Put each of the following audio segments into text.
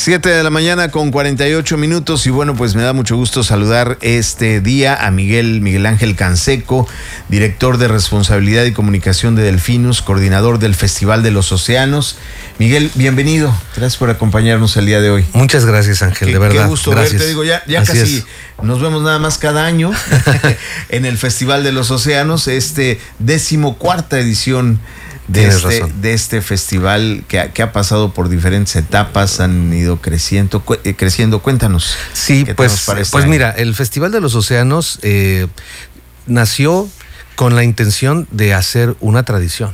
7 de la mañana con 48 minutos y bueno, pues me da mucho gusto saludar este día a Miguel Ángel Canseco, director de Responsabilidad y Comunicación de Delfinus, coordinador del Festival de los Océanos. Miguel, bienvenido. Gracias por acompañarnos el día de hoy. Muchas gracias, Ángel, de verdad. Qué gusto verte. Digo, ya casi es. Nos vemos nada más cada año en el Festival de los Océanos, 14ª edición de este festival que ha pasado por diferentes etapas, han ido creciendo. Cuéntanos. Sí, pues mira, el Festival de los Océanos nació con la intención de hacer una tradición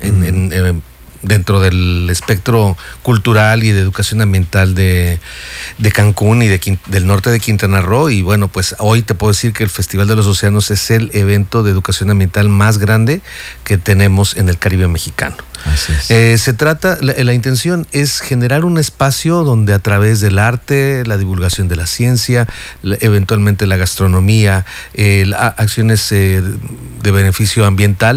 dentro del espectro cultural y de educación ambiental de Cancún y del norte de Quintana Roo. Y bueno, pues hoy te puedo decir que el Festival de los Océanos es el evento de educación ambiental más grande que tenemos en el Caribe mexicano. Así es. La intención es generar un espacio donde a través del arte, la divulgación de la ciencia, eventualmente la gastronomía, acciones de beneficio ambiental,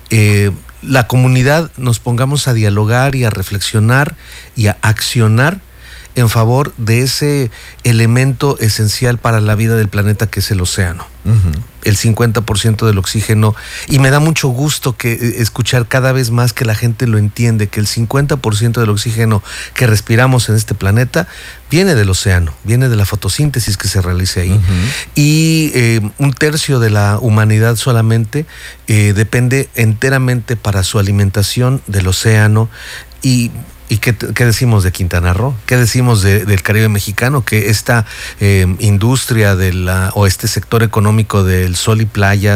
la comunidad nos pongamos a dialogar y a reflexionar y a accionar en favor de ese elemento esencial para la vida del planeta que es el océano. El 50% del oxígeno, y me da mucho gusto escuchar cada vez más que la gente lo entiende, que el 50% del oxígeno que respiramos en este planeta viene del océano, viene de la fotosíntesis que se realiza ahí. Y 1/3 de la humanidad solamente depende enteramente para su alimentación del océano. ¿Y qué decimos de Quintana Roo? ¿Qué decimos del Caribe mexicano? Que esta industria o este sector económico del sol y playa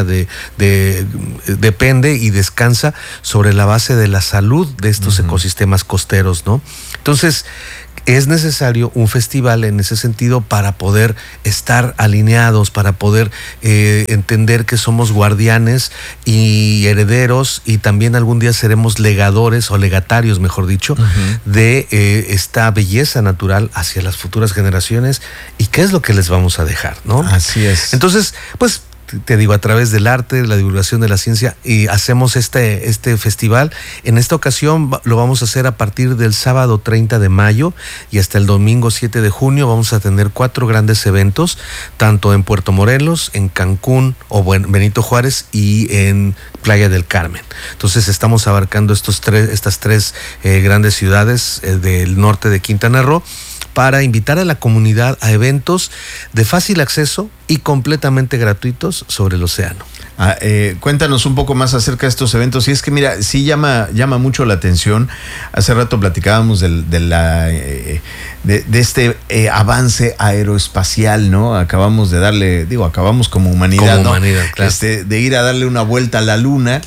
depende y descansa sobre la base de la salud de estos ecosistemas costeros, ¿no? Entonces, es necesario un festival en ese sentido para poder estar alineados, para poder entender que somos guardianes y herederos, y también algún día seremos legadores o legatarios, mejor dicho, de esta belleza natural hacia las futuras generaciones. ¿Y qué es lo que les vamos a dejar, no? Así es. Entonces, pues te digo, a través del arte, la divulgación de la ciencia, y hacemos este festival. En esta ocasión lo vamos a hacer a partir del sábado 30 de mayo y hasta el domingo 7 de junio. Vamos a tener 4 grandes eventos, tanto en Puerto Morelos, en Cancún o Benito Juárez y en Playa del Carmen. Entonces estamos abarcando estas tres grandes ciudades del norte de Quintana Roo, para invitar a la comunidad a eventos de fácil acceso y completamente gratuitos sobre el océano. Cuéntanos un poco más acerca de estos eventos. Y es que mira, sí llama mucho la atención. Hace rato platicábamos de este avance aeroespacial, ¿no? Acabamos como humanidad, ¿no? Claro. De ir a darle una vuelta a la luna.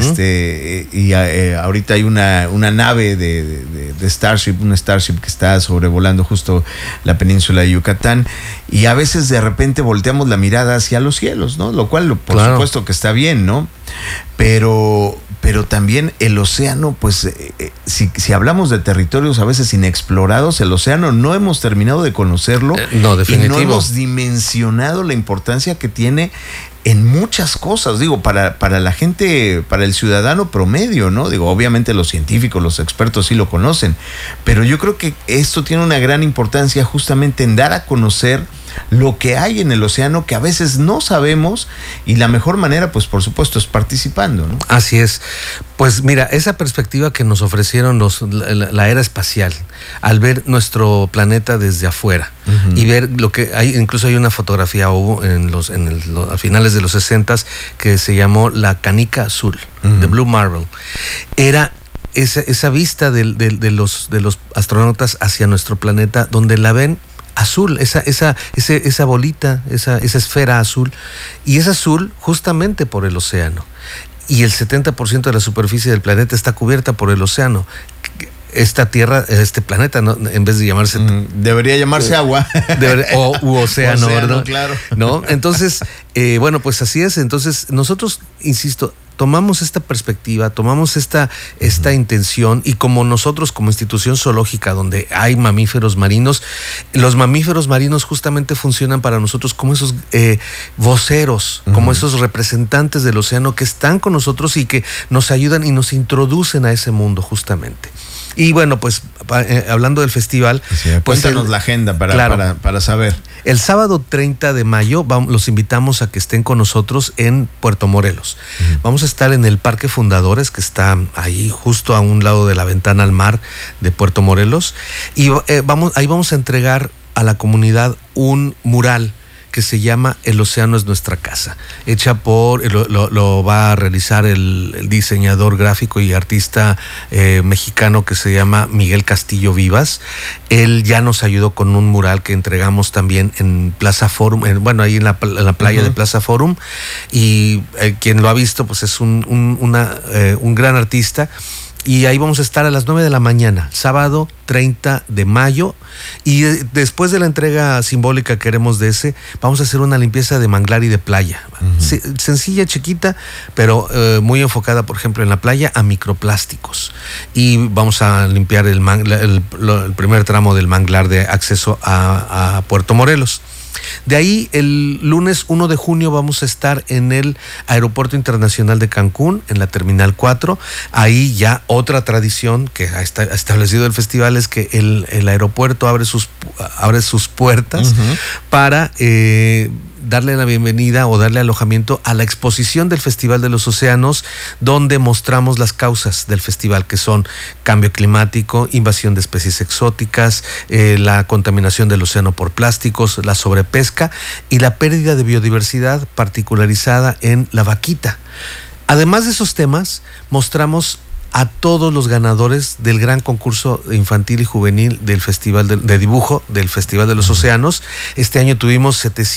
Ahorita hay una nave de Starship, un Starship que está sobrevolando justo la península de Yucatán, y a veces de repente volteamos la mirada hacia los cielos, ¿no? Lo cual, por supuesto que está bien, ¿no? Pero también el océano, pues, si hablamos de territorios a veces inexplorados, el océano no hemos terminado de conocerlo. No, definitivo. Y no hemos dimensionado la importancia que tiene en muchas cosas, para la gente, para el ciudadano promedio, ¿no? Obviamente los científicos, los expertos sí lo conocen, pero yo creo que esto tiene una gran importancia justamente en dar a conocer lo que hay en el océano que a veces no sabemos, y la mejor manera, pues por supuesto, es participando, ¿no? Así es. Pues mira, esa perspectiva que nos ofrecieron la era espacial, al ver nuestro planeta desde afuera y ver lo que hay, incluso hay una fotografía a finales de los 60s que se llamó la canica azul, de Blue Marble. Era esa vista de los astronautas hacia nuestro planeta, donde la ven azul, esa bolita, esa esfera azul, y es azul justamente por el océano. Y el 70% de la superficie del planeta está cubierta por el océano. Esta tierra, este planeta, ¿no? En vez de llamarse... debería llamarse agua. U océano, ¿verdad? Claro. ¿No? Entonces, bueno, pues así es. Entonces, nosotros, insisto, tomamos esta perspectiva, tomamos esta intención, y como nosotros como institución zoológica donde hay mamíferos marinos, los mamíferos marinos justamente funcionan para nosotros como esos voceros, como esos representantes del océano que están con nosotros y que nos ayudan y nos introducen a ese mundo justamente. Y bueno, pues hablando del festival, Sí, pues cuéntanos la agenda para saber. El sábado 30 de mayo los invitamos a que estén con nosotros en Puerto Morelos. Vamos a estar en el Parque Fundadores, que está ahí justo a un lado de la ventana al mar de Puerto Morelos. Y ahí vamos a entregar a la comunidad un mural que se llama El océano es nuestra casa, hecha lo va a realizar el diseñador gráfico y artista mexicano que se llama Miguel Castillo Vivas. Él ya nos ayudó con un mural que entregamos también en Plaza Forum, ahí en la playa de Plaza Forum, y quien lo ha visto pues es un gran artista. Y ahí vamos a estar a las 9 de la mañana, sábado 30 de mayo. Y después de la entrega simbólica que haremos de ese, vamos a hacer una limpieza de manglar y de playa. Sencilla, chiquita, pero muy enfocada, por ejemplo, en la playa a microplásticos. Y vamos a limpiar el primer tramo del manglar de acceso a Puerto Morelos. De ahí, el lunes 1 de junio vamos a estar en el Aeropuerto Internacional de Cancún, en la Terminal 4. Ahí ya otra tradición que ha establecido el festival es que el aeropuerto abre sus puertas para darle la bienvenida o darle alojamiento a la exposición del Festival de los Océanos, donde mostramos las causas del festival, que son cambio climático, invasión de especies exóticas, la contaminación del océano por plásticos, la sobrepesca y la pérdida de biodiversidad particularizada en la vaquita. Además de esos temas, mostramos a todos los ganadores del gran concurso infantil y juvenil del Festival de Dibujo del Festival de los Océanos. Este año tuvimos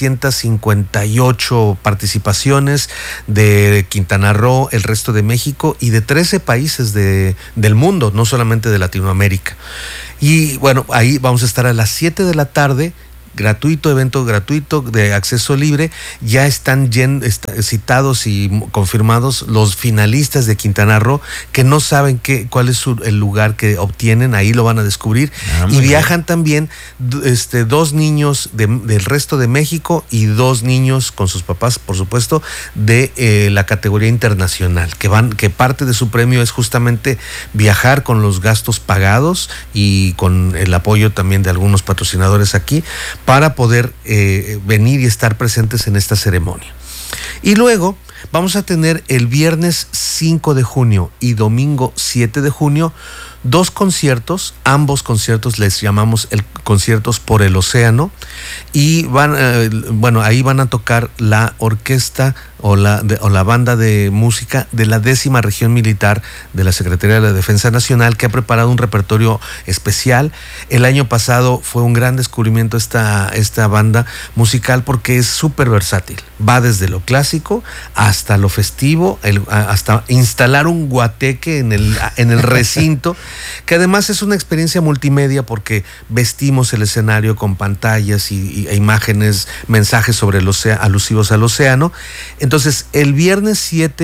758 participaciones de Quintana Roo, el resto de México y de 13 países del mundo, no solamente de Latinoamérica. Y bueno, ahí vamos a estar a las 7 de la tarde. Evento gratuito de acceso libre. Ya están citados y confirmados los finalistas de Quintana Roo, que no saben cuál es el lugar que obtienen. Ahí lo van a descubrir. Y viajan también 2 niños del resto de México y 2 niños con sus papás, por supuesto, de la categoría internacional, que parte de su premio es justamente viajar con los gastos pagados y con el apoyo también de algunos patrocinadores aquí, para poder venir y estar presentes en esta ceremonia. Y luego vamos a tener el viernes 5 de junio y domingo 7 de junio 2 conciertos. Ambos conciertos les llamamos conciertos por el océano, y ahí van a tocar la orquesta o la banda de música de la 10ª Región Militar de la Secretaría de la Defensa Nacional, que ha preparado un repertorio especial. El año pasado fue un gran descubrimiento esta banda musical, porque es súper versátil. Va desde lo clásico hasta lo festivo, hasta instalar un guateque en el recinto, que además es una experiencia multimedia, porque vestimos el escenario con pantallas e imágenes, mensajes sobre alusivos al océano. Entonces, el viernes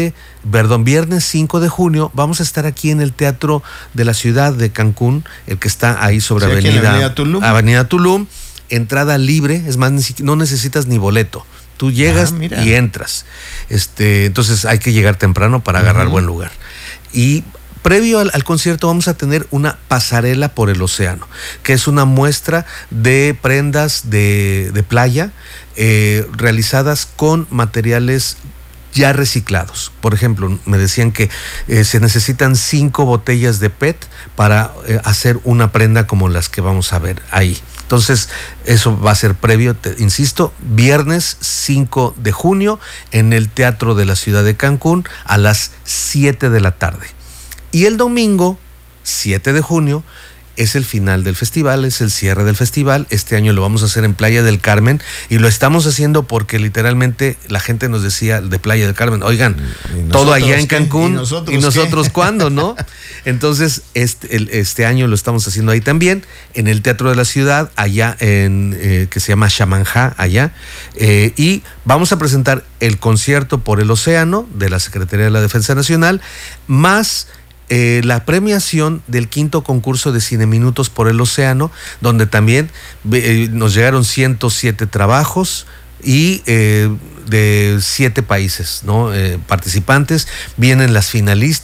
5 de junio vamos a estar aquí en el Teatro de la Ciudad de Cancún, el que está ahí sobre Avenida Tulum. Entrada libre, es más, no necesitas ni boleto. Tú llegas y entras. Entonces hay que llegar temprano para agarrar buen lugar. Y previo al concierto vamos a tener una pasarela por el océano, que es una muestra de prendas de playa realizadas con materiales ya reciclados. Por ejemplo, me decían que se necesitan 5 botellas de PET para hacer una prenda como las que vamos a ver ahí. Entonces, eso va a ser previo, insisto, viernes 5 de junio en el Teatro de la Ciudad de Cancún a las 7 de la tarde. Y el domingo 7 de junio es el final del festival, es el cierre del festival. Este año lo vamos a hacer en Playa del Carmen, y lo estamos haciendo porque literalmente la gente nos decía de Playa del Carmen, oigan, todo allá en Cancún, ¿y nosotros cuándo, no? Entonces, este año lo estamos haciendo ahí también, en el Teatro de la Ciudad, allá que se llama Shamanjá, allá, y vamos a presentar el concierto por el océano de la Secretaría de la Defensa Nacional, más la premiación del 5º concurso de Cine Minutos por el Océano, donde también nos llegaron 107 trabajos y de 7 países, ¿no? Participantes. Vienen las finalistas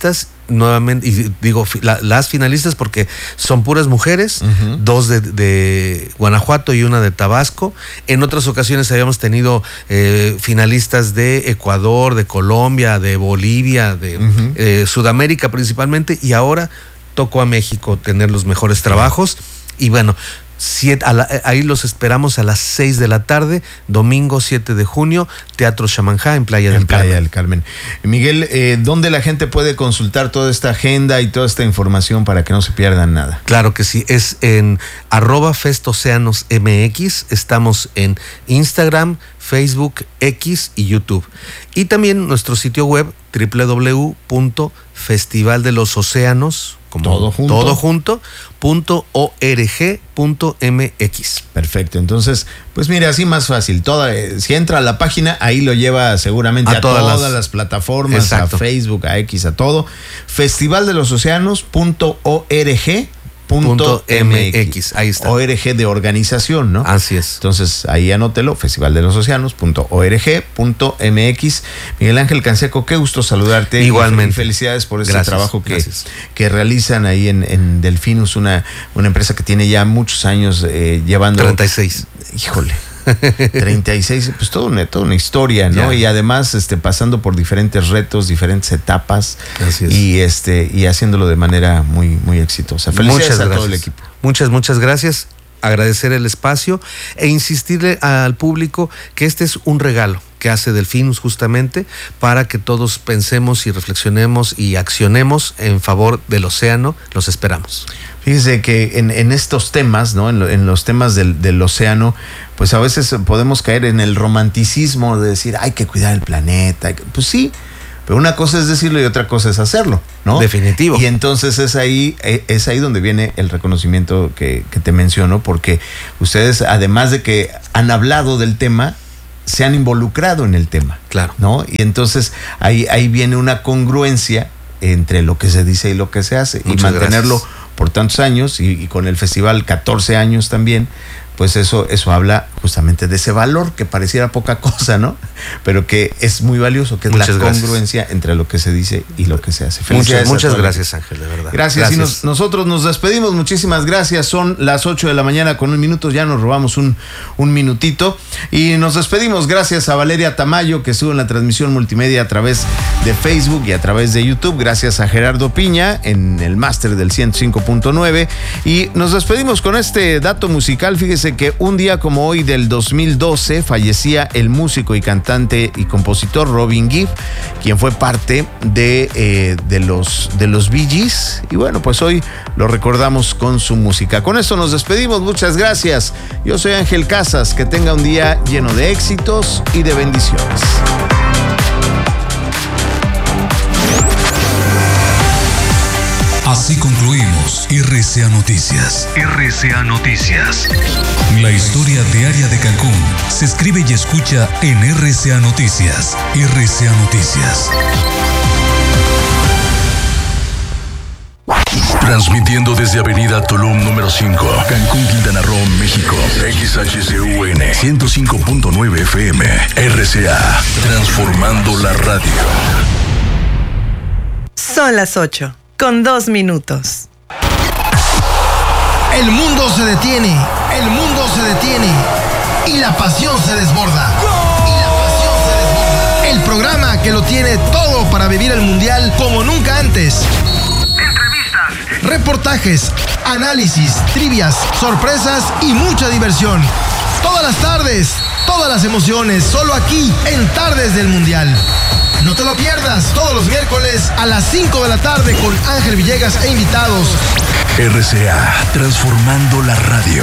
nuevamente, y digo las finalistas porque son puras mujeres, dos de Guanajuato y una de Tabasco. En otras ocasiones habíamos tenido finalistas de Ecuador, de Colombia, de Bolivia, de Sudamérica principalmente, y ahora tocó a México tener los mejores trabajos. Y bueno, ahí los esperamos a las 6 de la tarde, domingo 7 de junio, Teatro Shamanjá en Playa del Carmen. Miguel, ¿dónde la gente puede consultar toda esta agenda y toda esta información para que no se pierdan nada? Claro que sí, es en @festoceanosmx, estamos en Instagram, Facebook, X y YouTube. Y también nuestro sitio web www.festivaldelosoceanos, como todo junto, .org.mx. Perfecto, entonces, pues mire, así más fácil. Si entra a la página, ahí lo lleva seguramente a todas las plataformas, exacto, a Facebook, a X, a todo. Festivaldelosoceanos.org.mx. Ahí está. ORG de organización, ¿no? Así es. Entonces, ahí anótelo, festivaldelosoceanos.org.mx. Miguel Ángel Canseco, qué gusto saludarte. Igualmente. Y felicidades por este trabajo que realizan ahí en Delfinus, una empresa que tiene ya muchos años llevando... 36. Híjole. 36, pues toda una historia, ¿no? Ya. Y además pasando por diferentes retos, diferentes etapas. Así es. Y haciéndolo de manera muy, muy exitosa. Felicidades a todo el equipo. Muchas gracias. Agradecer el espacio e insistirle al público que este es un regalo que hace Delfinus justamente para que todos pensemos y reflexionemos y accionemos en favor del océano. Los esperamos. Fíjese que en estos temas, ¿no? En los temas del océano, pues a veces podemos caer en el romanticismo de decir, hay que cuidar el planeta. Pues sí, pero una cosa es decirlo y otra cosa es hacerlo, ¿no? Definitivo. Y entonces es ahí donde viene el reconocimiento que te menciono, porque ustedes, además de que han hablado del tema, se han involucrado en el tema. Claro. ¿No? Y entonces ahí viene una congruencia entre lo que se dice y lo que se hace. Muchas y mantenerlo gracias. Por tantos años y con el festival 14 años también, pues eso habla justamente de ese valor que pareciera poca cosa, ¿no? Pero que es muy valioso, que es la congruencia entre lo que se dice y lo que se hace. Muchas gracias, Ángel, de verdad. Gracias. Y nosotros nos despedimos. Muchísimas gracias. Son las 8 de la mañana con 1 minuto. Ya nos robamos un minutito. Y nos despedimos. Gracias a Valeria Tamayo, que estuvo en la transmisión multimedia a través de Facebook y a través de YouTube. Gracias a Gerardo Piña en el máster del 105.9. Y nos despedimos con este dato musical. Fíjese que un día como hoy del 2012 fallecía el músico y cantante y compositor Robin Gibb, quien fue parte de los Bee Gees. Y bueno, pues hoy lo recordamos con su música. Con esto nos despedimos. Muchas gracias. Yo soy Ángel Casas. Que tenga un día lleno de éxitos y de bendiciones. Así concluimos RCA Noticias. RCA Noticias. La historia diaria de Cancún se escribe y escucha en RCA Noticias. RCA Noticias. Transmitiendo desde Avenida Tulum número 5, Cancún, Quintana Roo, México. XHCUN 105.9 FM. RCA. Transformando la radio. Son las 8:02. El mundo se detiene, y la pasión se desborda. El programa que lo tiene todo para vivir el mundial como nunca antes. Entrevistas, reportajes, análisis, trivias, sorpresas y mucha diversión. Todas las tardes, todas las emociones, solo aquí en Tardes del Mundial. No te lo pierdas, todos los miércoles a las 5 de la tarde con Ángel Villegas e invitados. RCA, transformando la radio.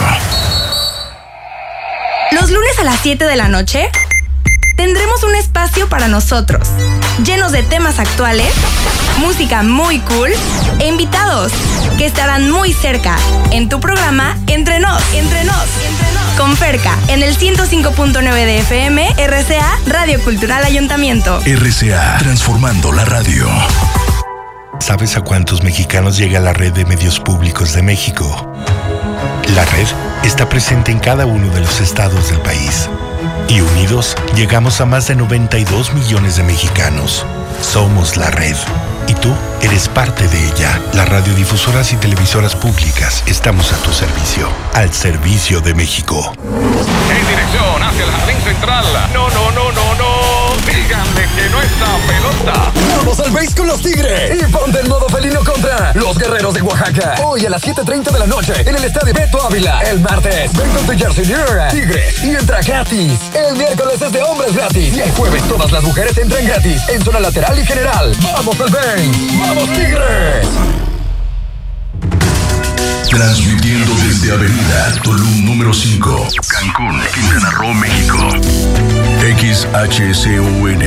Los lunes a las 7 de la noche tendremos un espacio para nosotros, llenos de temas actuales, música muy cool e invitados que estarán muy cerca en tu programa Entre Nos. Con Ferca en el 105.9 de FM, RCA, Radio Cultural Ayuntamiento. RCA, transformando la radio. ¿Sabes a cuántos mexicanos llega la red de medios públicos de México? La red está presente en cada uno de los estados del país. Y unidos, llegamos a más de 92 millones de mexicanos. Somos la red. Y tú eres parte de ella. Las radiodifusoras y televisoras públicas estamos a tu servicio. Al servicio de México. En dirección hacia el jardín central. No. Díganle que no está pelota. Vamos al base con los Tigres. Y ponte en modo felino contra los Guerreros de Oaxaca. Hoy a las 7:30 de la noche en el estadio Beto Ávila. El martes, ven con tu jersey Near Tigres y entra gratis. El miércoles es de hombres gratis. Y el jueves todas las mujeres entran gratis en zona lateral y general. ¡Vamos al base! ¡Vamos Tigres! Transmitiendo desde Avenida Tulum número 5, Cancún, Quintana Roo, México. XHCUN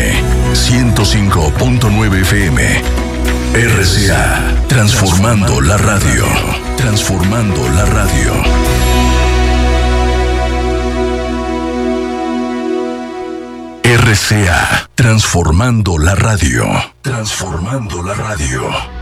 105.9 FM. RCA, transformando la radio. Transformando la radio. RCA, transformando la radio. Transformando la radio.